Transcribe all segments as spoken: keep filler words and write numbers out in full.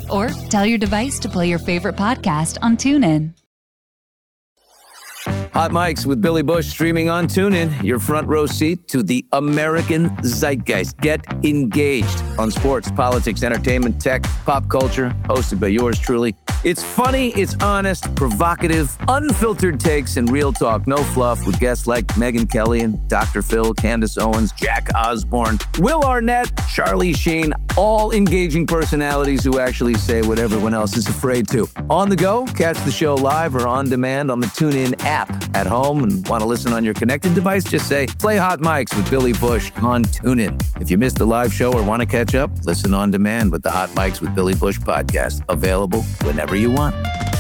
or tell your device to play your favorite podcast on TuneIn. Hot Mics with Billy Bush streaming on TuneIn, your front row seat to the American zeitgeist. Get engaged on sports, politics, entertainment, tech, pop culture, hosted by yours truly. It's funny, it's honest, provocative, unfiltered takes, and real talk. No fluff with guests like Megyn Kelly and Doctor Phil, Candace Owens, Jack Osborne, Will Arnett, Charlie Sheen, all engaging personalities who actually say what everyone else is afraid to. On the go, catch the show live or on demand on the TuneIn app. At home and want to listen on your connected device, just say, play Hot Mics with Billy Bush on TuneIn. If you missed the live show or want to catch up, listen on demand with the Hot Mics with Billy Bush podcast, available whenever you want.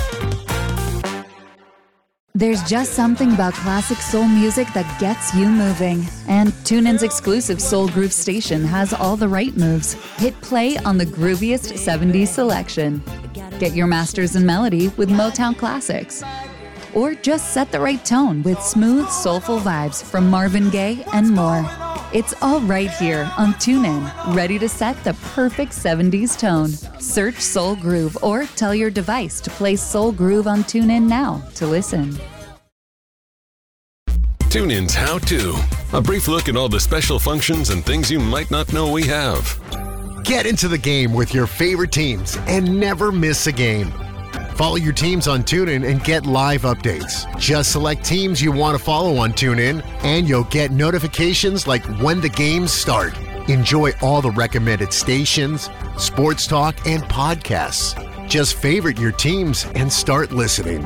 There's just something about classic soul music that gets you moving. And TuneIn's exclusive Soul Groove station has all the right moves. Hit play on the grooviest seventies selection. Get your masters in melody with Motown classics. Or just set the right tone with smooth, soulful vibes from Marvin Gaye and more. It's all right here on TuneIn, ready to set the perfect seventies tone. Search Soul Groove or tell your device to play Soul Groove on TuneIn now to listen. TuneIn's How To, a brief look at all the special functions and things you might not know we have. Get into the game with your favorite teams and never miss a game. Follow your teams on TuneIn and get live updates. Just select teams you want to follow on TuneIn, and you'll get notifications like when the games start. Enjoy all the recommended stations, sports talk, and podcasts. Just favorite your teams and start listening.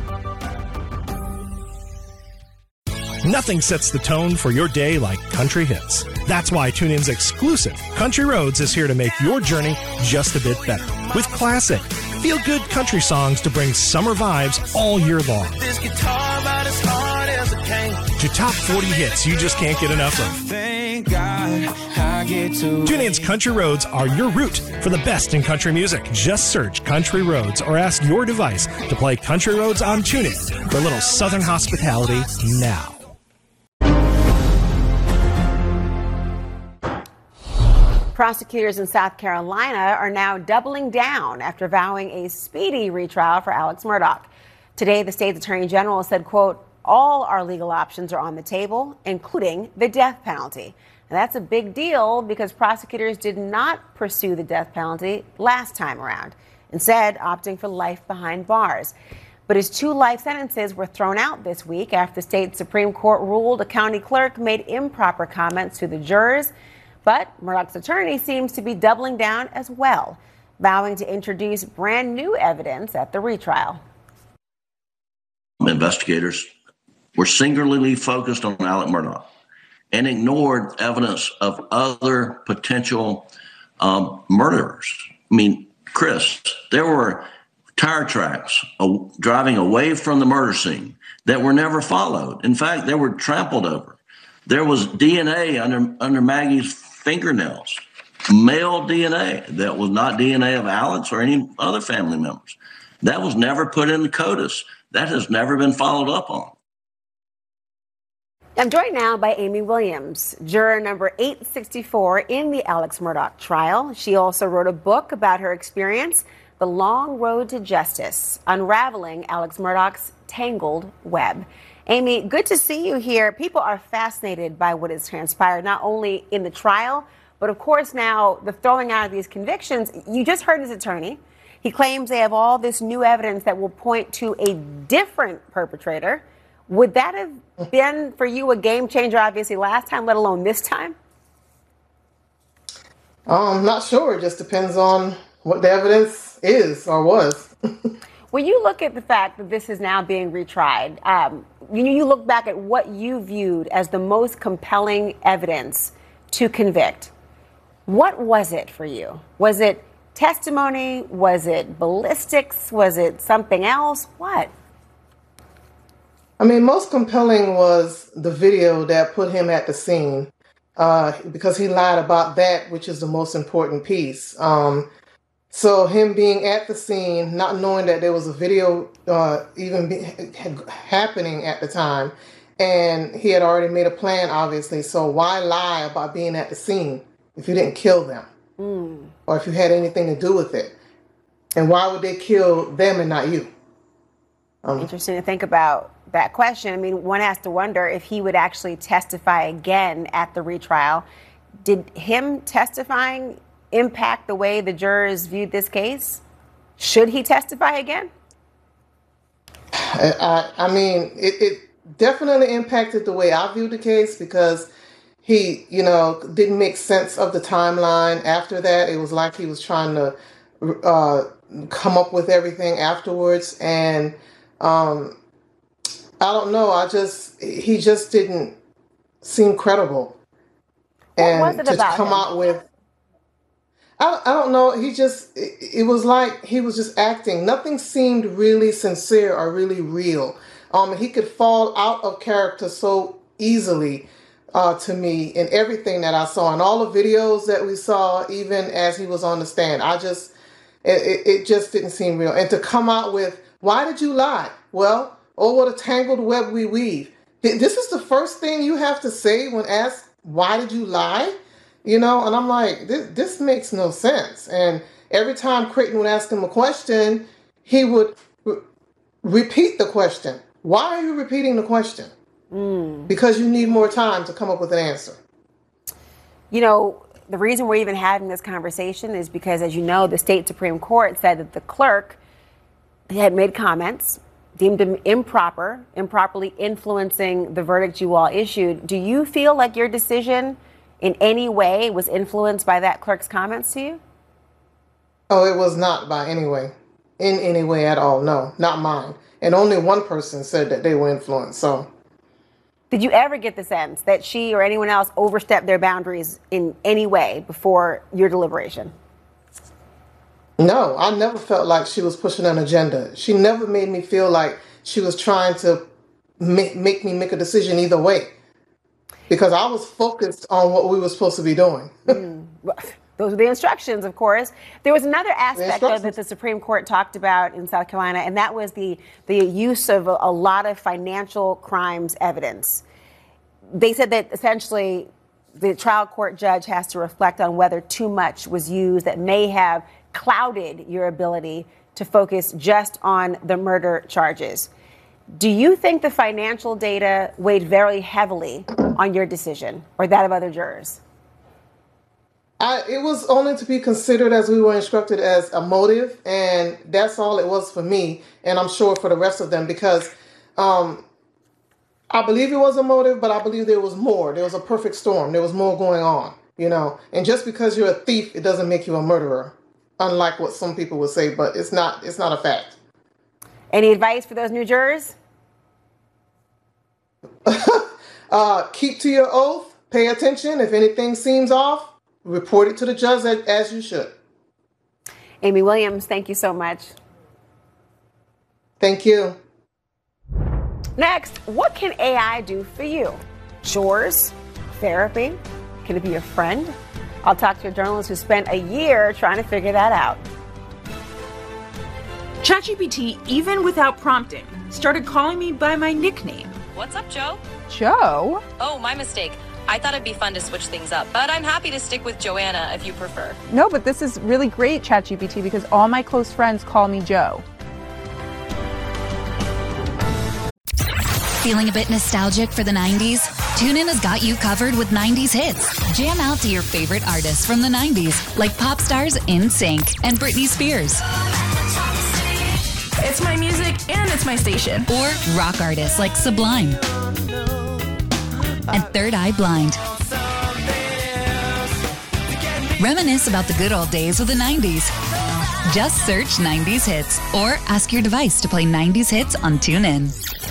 Nothing sets the tone for your day like country hits. That's why TuneIn's exclusive Country Roads is here to make your journey just a bit better. With classic, feel-good country songs to bring summer vibes all year long. This guitar about as hard as it can. To top forty hits you just can't get enough of. Thank God I get to TuneIn's Country Roads are your route for the best in country music. Just search Country Roads or ask your device to play Country Roads on TuneIn for a little southern hospitality now. Prosecutors in South Carolina are now doubling down after vowing a speedy retrial for Alex Murdaugh. Today, the state's attorney general said, quote, all our legal options are on the table, including the death penalty. And that's a big deal because prosecutors did not pursue the death penalty last time around, instead opting for life behind bars. But his two life sentences were thrown out this week after the state Supreme Court ruled a county clerk made improper comments to the jurors. But Murdaugh's attorney seems to be doubling down as well, vowing to introduce brand new evidence at the retrial. Investigators were singularly focused on Alex Murdaugh and ignored evidence of other potential um, murderers. I mean, Chris, there were tire tracks uh, driving away from the murder scene that were never followed. In fact, they were trampled over. There was D N A under under Maggie's fingernails, male D N A that was not D N A of Alex or any other family members. That was never put in the CODIS. That has never been followed up on. I'm joined now by Amy Williams, juror number eight sixty-four in the Alex Murdaugh trial. She also wrote a book about her experience, The Long Road to Justice, Unraveling Alex Murdaugh's Tangled Web. Amy, good to see you here. People are fascinated by what has transpired, not only in the trial, but of course now the throwing out of these convictions. You just heard his attorney. He claims they have all this new evidence that will point to a different perpetrator. Would that have been for you a game changer, obviously, last time, let alone this time? Um, not sure. It just depends on what the evidence is or was. When you look at the fact that this is now being retried, um, you, you look back at what you viewed as the most compelling evidence to convict. What was it for you? Was it testimony? Was it ballistics? Was it something else? What? I mean, most compelling was the video that put him at the scene uh, because he lied about that, which is the most important piece. Um, So him being at the scene, not knowing that there was a video uh, even be, happening at the time, and he had already made a plan, obviously. So why lie about being at the scene if you didn't kill them mm. or if you had anything to do with it? And why would they kill them and not you? Um, Interesting to think about that question. I mean, one has to wonder if he would actually testify again at the retrial. Did him testifying impact the way the jurors viewed this case? Should he testify again? I, I mean, it, it definitely impacted the way I viewed the case because he, you know, didn't make sense of the timeline after that. It was like he was trying to uh, come up with everything afterwards. And um, I don't know. I just, he just didn't seem credible. What and was it to about come him? out with, I, I don't know. He just, it, it was like he was just acting. Nothing seemed really sincere or really real. Um, he could fall out of character so easily uh, to me in everything that I saw. And all the videos that we saw, even as he was on the stand, I just, it, it, it just didn't seem real. And to come out with, why did you lie? Well, oh, what a tangled web we weave. This is the first thing you have to say when asked, why did you lie? You know, and I'm like, this, this makes no sense. And every time Creighton would ask him a question, he would re- repeat the question. Why are you repeating the question? Mm. Because you need more time to come up with an answer. You know, the reason we're even having this conversation is because, as you know, the state Supreme Court said that the clerk had made comments, deemed him improper, improperly influencing the verdict you all issued. Do you feel like your decision in any way was influenced by that clerk's comments to you? Oh, it was not by any way, in any way at all. No, not mine. And only one person said that they were influenced. So, did you ever get the sense that she or anyone else overstepped their boundaries in any way before your deliberation? No, I never felt like she was pushing an agenda. She never made me feel like she was trying to make, make me make a decision either way. Because I was focused on what we were supposed to be doing. mm. Those are the instructions, of course. There was another aspect though, that the Supreme Court talked about in South Carolina, and that was the, the use of a, a lot of financial crimes evidence. They said that essentially the trial court judge has to reflect on whether too much was used that may have clouded your ability to focus just on the murder charges. Do you think the financial data weighed very heavily on your decision or that of other jurors? I, it was only to be considered as we were instructed as a motive, and that's all it was for me, and I'm sure for the rest of them, because um, I believe it was a motive, but I believe there was more. There was a perfect storm. There was more going on, you know. And just because you're a thief, it doesn't make you a murderer, unlike what some people would say, but it's not, it's not a fact. Any advice for those new jurors? uh, keep to your oath. Pay attention. If anything seems off, report it to the judge as, as you should. Amy Williams, thank you so much. Thank you. Next, what can A I do for you? Chores? Therapy? Can it be a friend? I'll talk to a journalist who spent a year trying to figure that out. ChatGPT, even without prompting, started calling me by my nickname. What's up, Joe? Joe? Oh, my mistake. I thought it'd be fun to switch things up, but I'm happy to stick with Joanna if you prefer. No, but this is really great, ChatGPT, because all my close friends call me Joe. Feeling a bit nostalgic for the nineties? TuneIn has got you covered with nineties hits. Jam out to your favorite artists from the nineties, like pop stars In Sync and Britney Spears. It's my music and it's my station. Or rock artists like Sublime and Third Eye Blind. Reminisce about the good old days of the nineties. Just search nineties hits or ask your device to play nineties hits on TuneIn.